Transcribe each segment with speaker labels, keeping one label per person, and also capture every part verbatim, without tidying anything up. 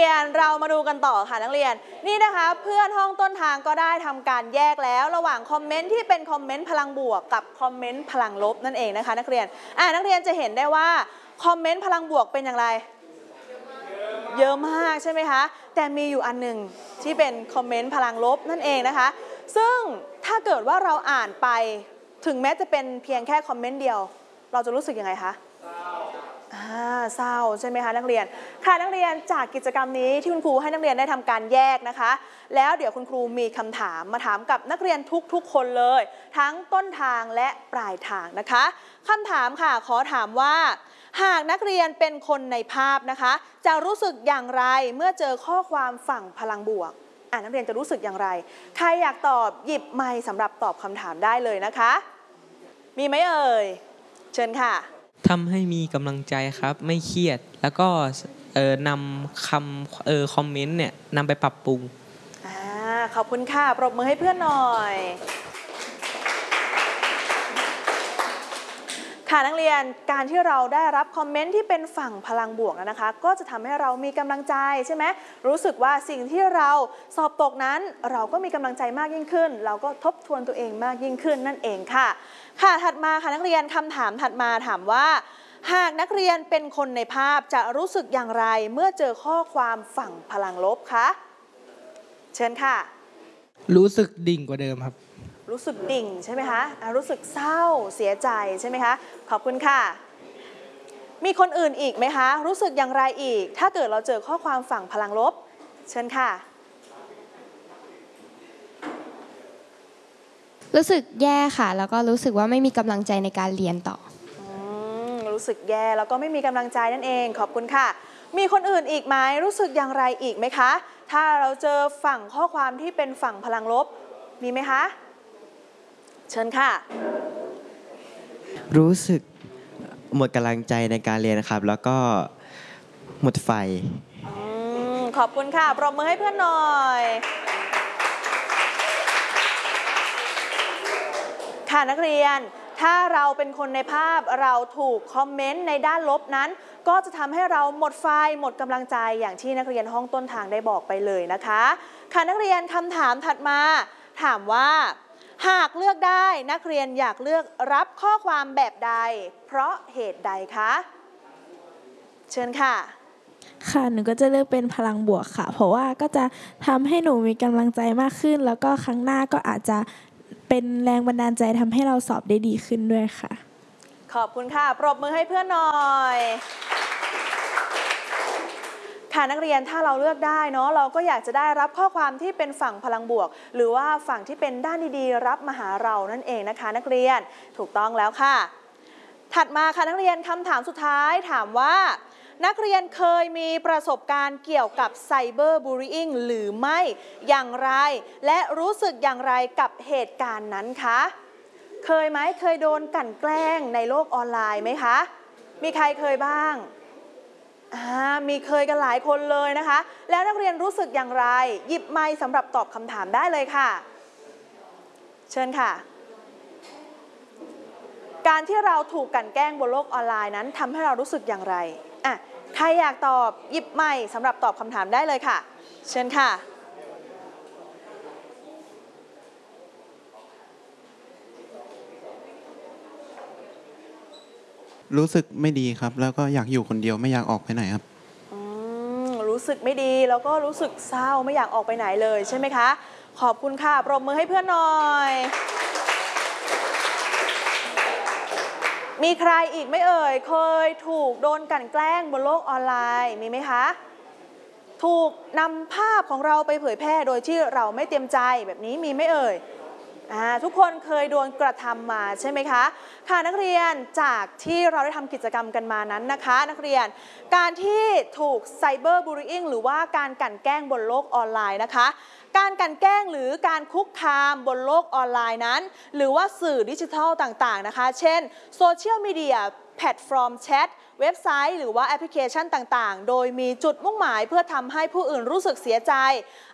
Speaker 1: นเรามาดูกันต่อค่ะนักเรียนนี่นะคะเพื่อนห้องต้นทางก็ได้ทำการแยกแล้วระหว่างคอมเมนต์ที่เป็นคอมเมนต์พลังบวกกับคอมเมนต์พลังลบนั่นเองนะคะนักเรียนอ่านักเรียนจะเห็นได้ว่าคอมเมนต์พลังบวกเป็นอย่างไรเยอะมากใช่ไหมคะแต่มีอยู่อันหนึ่งที่เป็นคอมเมนต์พลังลบนั่นเองนะคะซึ่งถ้าเกิดว่าเราอ่านไปถึงแม้จะเป็นเพียงแค่คอมเมนต์เดียวเราจะรู้สึกยังไงคะเศร้าใช่ไหมคะนักเรียนค่ะนักเรียนจากกิจกรรมนี้ที่คุณครูให้นักเรียนได้ทำการแยกนะคะแล้วเดี๋ยวคุณครูมีคำถามมาถามกับนักเรียนทุกๆคนเลยทั้งต้นทางและปลายทางนะคะคำถามค่ะขอถามว่าหากนักเรียนเป็นคนในภาพนะคะจะรู้สึกอย่างไรเมื่อเจอข้อความฝั่งพลังบวกอ่านักเรียนจะรู้สึกอย่างไรใครอยากตอบหยิบไมค์สำหรับตอบคำถามได้เลยนะคะมีไหมเอ่ยเชิญค่ะ
Speaker 2: ทำให้มีกำลังใจครับไม่เครียดแล้วก็เอ่อนำคำเอ่อคอมเมนต์เนี่ยนำไปปรับปรุง
Speaker 1: อ่าขอบคุณค่ะปรบมือให้เพื่อนหน่อยค่ะนักเรียนการที่เราได้รับคอมเมนต์ที่เป็นฝั่งพลังบวกนะคะก็จะทำให้เรามีกำลังใจใช่ไหมรู้สึกว่าสิ่งที่เราสอบตกนั้นเราก็มีกำลังใจมากยิ่งขึ้นเราก็ทบทวนตัวเองมากยิ่งขึ้นนั่นเองค่ะค่ะถัดมาค่ะนักเรียนคำถามถัดมาถามว่าหากนักเรียนเป็นคนในภาพจะรู้สึกอย่างไรเมื่อเจอข้อความฝั่งพลังลบคะเชิญค่ะ
Speaker 3: รู้สึกดิ่งกว่าเดิมครับ
Speaker 1: รู้สึกดิ่งใช่ไหมคะรู้สึกเศร้าเสียใจใช่ไหมคะขอบคุณค่ะมีคนอื่นอีกไหมคะรู้สึกอย่างไรอีกถ้าเกิดเราเจอข้อความฝั่งพลังลบเชิญค่ะ
Speaker 4: รู้สึกแย่ค่ะแล้วก็รู้สึกว่าไม่มีกำลังใจในการเรียนต่อ
Speaker 1: รู้สึกแย่แล้วก็ไม่มีกำลังใจนั่นเองขอบคุณค่ะมีคนอื่นอีกไหมรู้สึกอย่างไรอีกไหมคะถ้าเราเจอฝั่งข้อความที่เป็นฝั่งพลังลบมีไหมคะเชิญค่ะ
Speaker 5: รู้สึกหมดกำลังใจในการเรียนนะครับแล้วก็หมดไฟ
Speaker 1: ขอบคุณค่ะปรบมือให้เพื่อนหน่อยค่ะนักเรียนถ้าเราเป็นคนในภาพเราถูกคอมเมนต์ในด้านลบนั้นก็จะทำให้เราหมดไฟหมดกำลังใจอย่างที่นักเรียนห้องต้นทางได้บอกไปเลยนะคะค่ะนักเรียนคำถามถัดมาถามว่าหากเลือกได้นักเรียนอยากเลือกรับข้อความแบบใดเพราะเหตุใดคะเชิญค่ะ
Speaker 6: ค่ะหนูก็จะเลือกเป็นพลังบวกค่ะเพราะว่าก็จะทำให้หนูมีกำลังใจมากขึ้นแล้วก็ครั้งหน้าก็อาจจะเป็นแรงบันดาลใจทำให้เราสอบได้ดีขึ้นด้วยค่ะ
Speaker 1: ขอบคุณค่ะปรบมือให้เพื่อนหน่อยค่ะนักเรียนถ้าเราเลือกได้เนาะเราก็อยากจะได้รับข้อความที่เป็นฝั่งพลังบวกหรือว่าฝั่งที่เป็นด้านดีๆรับมาหาเรานั่นเองนะคะนักเรียนถูกต้องแล้วค่ะถัดมาค่ะนักเรียนคำถามสุดท้ายถามว่านักเรียนเคยมีประสบการณ์เกี่ยวกับไซเบอร์บูลลี่หรือไม่อย่างไรและรู้สึกอย่างไรกับเหตุการณ์นั้นคะเคยไหมเคยโดนกลั่นแกล้งในโลกออนไลน์ไหมคะมีใครเคยบ้างมีเคยกันหลายคนเลยนะคะแล้วนักเรียนรู้สึกอย่างไรหยิบไมค์สำหรับตอบคำถามได้เลยค่ะเชิญค่ะการที่เราถูกกลั่นแกล้งบนโลกออนไลน์นั้นทำให้เรารู้สึกอย่างไรอ่ะใครอยากตอบหยิบไมค์สำหรับตอบคำถามได้เลยค่ะเชิญค่ะ
Speaker 7: รู้สึกไม่ดีครับแล้วก็อยากอยู่คนเดียวไม่อยากออกไปไหนครับ
Speaker 1: รู้สึกไม่ดีแล้วก็รู้สึกเศร้าไม่อยากออกไปไหนเลยใช่ไหมคะขอบคุณค่ะปรบมือให้เพื่อนหน่อยมีใครอีกไม่เอ่ยเคยถูกโดนกลั่นแกล้งบนโลกออนไลน์มีไหมคะถูกนำภาพของเราไปเผยแพร่โดยที่เราไม่เตรียมใจแบบนี้มีไหมเอ่ยทุกคนเคยโดนกระทำมาใช่ไหมคะค่ะนักเรียนจากที่เราได้ทำกิจกรรมกันมานั้นนะคะนักเรียนการที่ถูกไซเบอร์บูลลี่หรือว่าการกลั่นแกล้งบนโลกออนไลน์นะคะการกลั่นแกล้งหรือการคุกคามบนโลกออนไลน์นั้นหรือว่าสื่อดิจิทัลต่างๆนะคะเช่นโซเชียลมีเดียแพลตฟอร์มแชทเว็บไซต์หรือว่าแอปพลิเคชันต่างๆโดยมีจุดมุ่งหมายเพื่อทำให้ผู้อื่นรู้สึกเสียใจ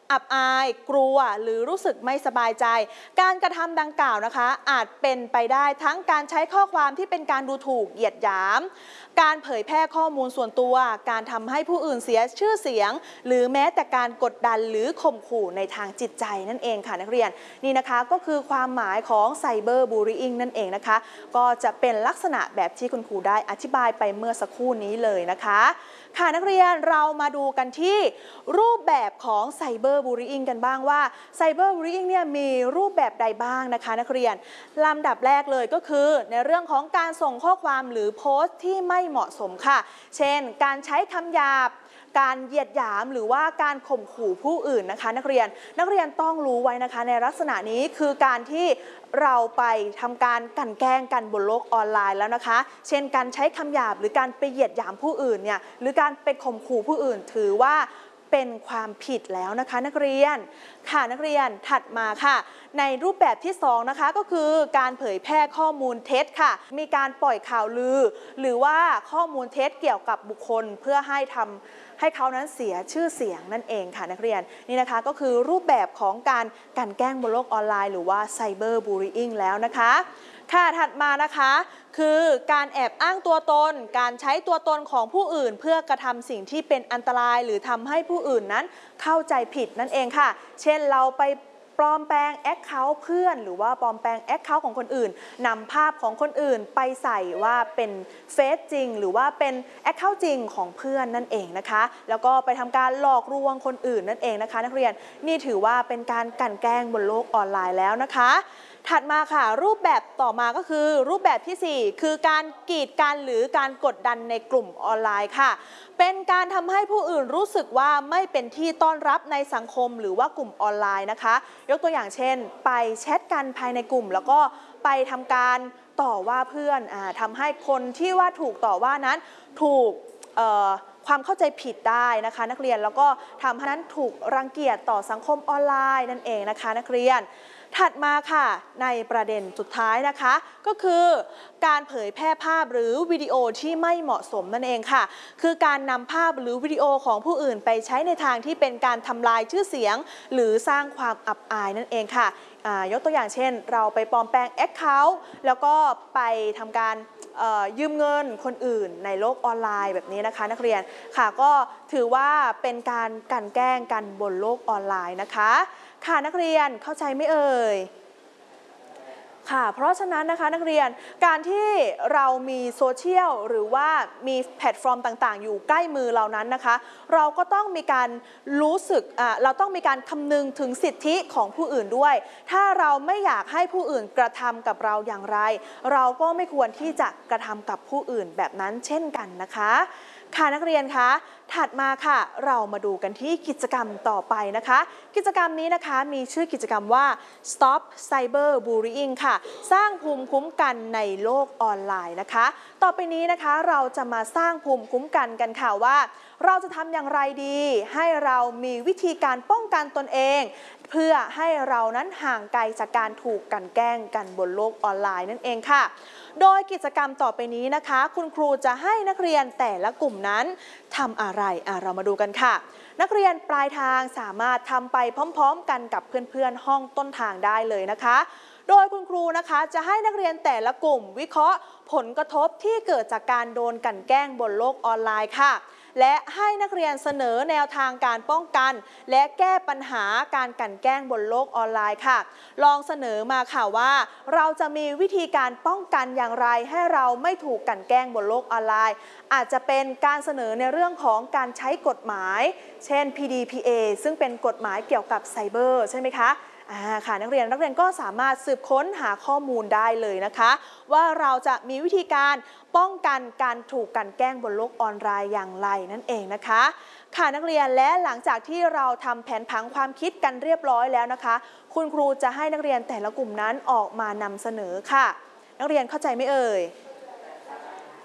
Speaker 1: อับอายกลัวหรือรู้สึกไม่สบายใจการกระทำดังกล่าวนะคะอาจเป็นไปได้ทั้งการใช้ข้อความที่เป็นการดูถูกเหยียดหยามการเผยแพร่ข้อมูลส่วนตัวการทำให้ผู้อื่นเสียชื่อเสียงหรือแม้แต่การกดดันหรือข่มขู่ในทางจิตใจนั่นเองค่ะนักเรียนนี่นะคะก็คือความหมายของไซเบอร์บูลลี่นั่นเองนะคะก็จะเป็นลักษณะแบบที่คุณครูได้อธิบายไปเมื่อสักครู่นี้เลยนะคะค่ะนักเรียนเรามาดูกันที่รูปแบบของไซเบอร์บูลลี่กันบ้างว่าไซเบอร์บูลลี่เนี่ยมีรูปแบบใดบ้างนะคะนักเรียนลำดับแรกเลยก็คือในเรื่องของการส่งข้อความหรือโพสต์ที่ไม่เหมาะสมค่ะเช่นการใช้คำหยาบการเหยียดหยามหรือว่าการข่มขู่ผู้อื่นนะคะนักเรียนนักเรียนต้องรู้ไว้นะคะในลักษณะนี้คือการที่เราไปทำการกลั่นแกล้งกันบนโลกออนไลน์แล้วนะคะเช่นการใช้คำหยาบหรือการไปเหยียดหยามผู้อื่นเนี่ยหรือการไปข่มขู่ผู้อื่นถือว่าเป็นความผิดแล้วนะคะนักเรียนค่ะนักเรียนถัดมาค่ะในรูปแบบที่สองนะคะก็คือการเผยแพร่ข้อมูลเท็จค่ะมีการปล่อยข่าวลือหรือว่าข้อมูลเท็จเกี่ยวกับบุคคลเพื่อให้ทำให้เขานั้นเสียชื่อเสียงนั่นเองค่ะนักเรียนนี่นะคะก็คือรูปแบบของการกลั่นแกล้งบนโลกออนไลน์หรือว่าไซเบอร์บูลลี่แล้วนะคะค่ะถัดมานะคะคือการแอบอ้างตัวตนการใช้ตัวตนของผู้อื่นเพื่อกระทำสิ่งที่เป็นอันตรายหรือทำให้ผู้อื่นนั้นเข้าใจผิดนั่นเองค่ะเช่นเราไปปลอมแปลงแอคเคาท์เพื่อนหรือว่าปลอมแปลงแอคเคาท์ของคนอื่นนำภาพของคนอื่นไปใส่ว่าเป็นเฟซจริงหรือว่าเป็นแอคเคาท์จริงของเพื่อนนั่นเองนะคะแล้วก็ไปทำการหลอกลวงคนอื่นนั่นเองนะคะนักเรียนนี่ถือว่าเป็นการกลั่นแกล้งบนโลกออนไลน์แล้วนะคะถัดมาค่ะรูปแบบต่อมาก็คือรูปแบบที่สี่คือการกีดกันหรือการกดดันในกลุ่มออนไลน์ค่ะเป็นการทำให้ผู้อื่นรู้สึกว่าไม่เป็นที่ต้อนรับในสังคมหรือว่ากลุ่มออนไลน์นะคะยกตัวอย่างเช่นไปแชทกันภายในกลุ่มแล้วก็ไปทำการต่อว่าเพื่อนอ่าทำให้คนที่ว่าถูกต่อว่านั้นถูกเอ่อความเข้าใจผิดได้นะคะนักเรียนแล้วก็ทำให้นั้นถูกรังเกียจต่อสังคมออนไลน์นั่นเองนะคะนักเรียนถัดมาค่ะในประเด็นสุดท้ายนะคะก็คือการเผยแพร่ภาพหรือวิดีโอที่ไม่เหมาะสมนั่นเองค่ะคือการนำภาพหรือวิดีโอของผู้อื่นไปใช้ในทางที่เป็นการทำลายชื่อเสียงหรือสร้างความอับอายนั่นเองค่ะยกตัวอย่างเช่นเราไปปลอมแปลงแอคเคาท์แล้วก็ไปทำการยืมเงินคนอื่นในโลกออนไลน์แบบนี้นะคะนักเรียนค่ะก็ถือว่าเป็นการกลั่นแกล้งกันบนโลกออนไลน์นะคะค่ะนักเรียนเข้าใจไหมเอ่ยค่ะเพราะฉะนั้นนะคะนักเรียนการที่เรามีโซเชียลหรือว่ามีแพลตฟอร์มต่างๆอยู่ใกล้มือเรานั้นนะคะเราก็ต้องมีการรู้สึกอ่าเราต้องมีการคำนึงถึงสิทธิของผู้อื่นด้วยถ้าเราไม่อยากให้ผู้อื่นกระทำกับเราอย่างไรเราก็ไม่ควรที่จะกระทำกับผู้อื่นแบบนั้นเช่นกันนะคะค่ะนักเรียนคะถัดมาค่ะเรามาดูกันที่กิจกรรมต่อไปนะคะกิจกรรมนี้นะคะมีชื่อกิจกรรมว่า Stop Cyber Bullying ค่ะสร้างภูมิคุ้มกันในโลกออนไลน์นะคะต่อไปนี้นะคะเราจะมาสร้างภูมิคุ้มกันกันค่ะว่าเราจะทำอย่างไรดีให้เรามีวิธีการป้องกันตนเองเพื่อให้เรานั้นห่างไกลจากการถูกกลั่นแกล้งกันบนโลกออนไลน์นั่นเองค่ะโดยกิจกรรมต่อไปนี้นะคะคุณครูจะให้นักเรียนแต่ละกลุ่มนั้นทำอะไรอ่ะเรามาดูกันค่ะนักเรียนปลายทางสามารถทำไปพร้อมๆกันกับเพื่อนๆห้องต้นทางได้เลยนะคะโดยคุณครูนะคะจะให้นักเรียนแต่ละกลุ่มวิเคราะห์ผลกระทบที่เกิดจากการโดนกลั่นแกล้งบนโลกออนไลน์ค่ะและให้นักเรียนเสนอแนวทางการป้องกันและแก้ปัญหาการกลั่นแกล้งบนโลกออนไลน์ค่ะลองเสนอมาค่ะว่าเราจะมีวิธีการป้องกันอย่างไรให้เราไม่ถูกกลั่นแกล้งบนโลกออนไลน์อาจจะเป็นการเสนอในเรื่องของการใช้กฎหมายเช่น พี ดี พี เอ ซึ่งเป็นกฎหมายเกี่ยวกับไซเบอร์ใช่ไหมคะอ่าค่ะนักเรียนนักเรียนก็สามารถสืบค้นหาข้อมูลได้เลยนะคะว่าเราจะมีวิธีการป้องกันการถูกกลั่นแกล้งบนโลกออนไลน์อย่างไรนั่นเองนะคะค่ะนักเรียนและหลังจากที่เราทำแผนผังความคิดกันเรียบร้อยแล้วนะคะคุณครูจะให้นักเรียนแต่ละกลุ่มนั้นออกมานำเสนอค่ะนักเรียนเข้าใจไหมเอ่ย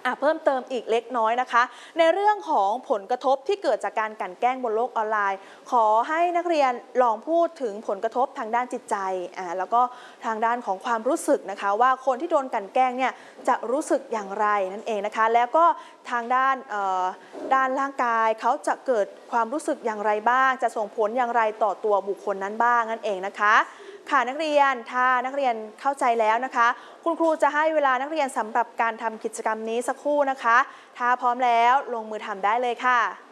Speaker 1: อ่ะเพิ่มเติมอีกเล็กน้อยนะคะในเรื่องของผลกระทบที่เกิดจากการกลั่นแกล้งบนโลกออนไลน์ขอให้นักเรียนลองพูดถึงผลกระทบทางด้านจิตใจอ่าแล้วก็ทางด้านของความรู้สึกนะคะว่าคนที่โดนกลั่นแกล้งเนี่ยจะรู้สึกอย่างไรนั่นเองนะคะแล้วก็ทางด้านด้านร่างกายเขาจะเกิดความรู้สึกอย่างไรบ้างจะส่งผลอย่างไรต่อตัวบุคคลนั้นบ้างนั่นเองนะคะค่ะนักเรียนถ้านักเรียนเข้าใจแล้วนะคะคุณครูจะให้เวลานักเรียนสำหรับการทำกิจกรรมนี้สักครู่นะคะถ้าพร้อมแล้วลงมือทำได้เลยค่ะ